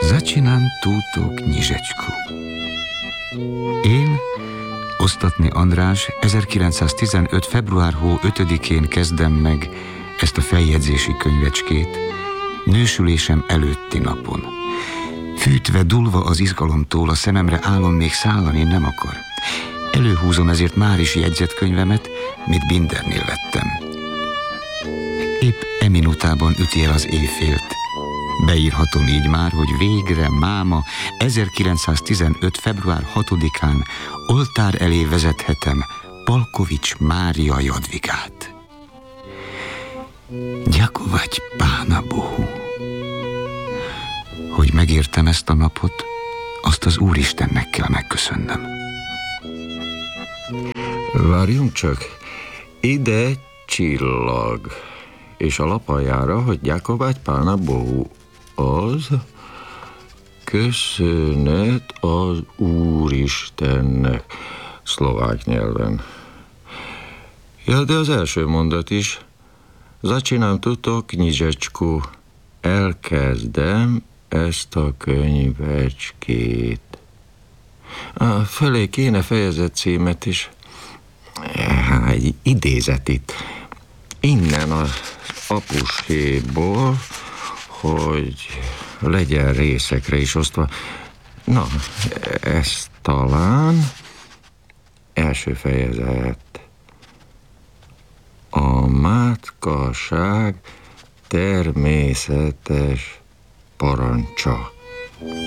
Začínám túto knižečku. Én, Osztatni András, 1915. február hó 5-én kezdem meg ezt a feljegyzési könyvecskét, nősülésem előtti napon. Fűtve, dulva az izgalomtól, a szememre álom még szállani nem akar. Előhúzom ezért már is jegyzetkönyvemet, mit Bindernél vettem. Épp e minutában üti el az éjfélt. Beírhatom így már, hogy végre máma 1915. február 6-án oltár elé vezethetem Palkovics Mária Jadvigát. Gyakovať Pána Bohu. Hogy megértem ezt a napot, azt az Úristennek kell megköszönnöm. Várjunk csak, ide csillag, és a lapaljára, hogy Gyakovať Pána Bohu, az köszönet az Úristennek, szlovák nyelven. Ja, de az első mondat is. Začínám tuto knižečku, elkezdem ezt a könyvecskét. Fölé kéne fejezet címet is. Egy idézet itt. Innen az apuséból, hogy legyen részekre is osztva. Na, ez talán első fejezet. A mátkaság természetes parancsa.